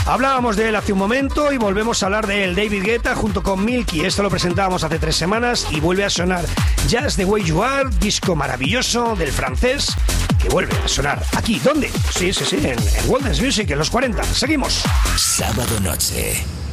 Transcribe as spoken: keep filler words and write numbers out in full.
Hablábamos de él hace un momento y volvemos a hablar de él. David Guetta junto con Milky. Esto lo presentábamos hace tres semanas y vuelve a sonar. Just the Way You Are, disco maravilloso del francés que vuelve a sonar aquí. ¿Dónde? Sí, sí, sí, en, en World Dance Music, en los cuarenta. Seguimos. Sábado noche.